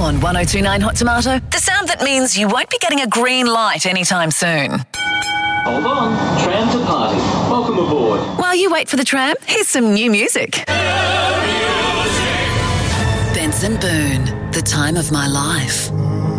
on 1029 Hot Tomato, the sound that means you won't be getting a green light anytime soon. Hold on, tram to party. Welcome aboard. While you wait for the tram, here's some new music. Benson Boone, The Time of My Life.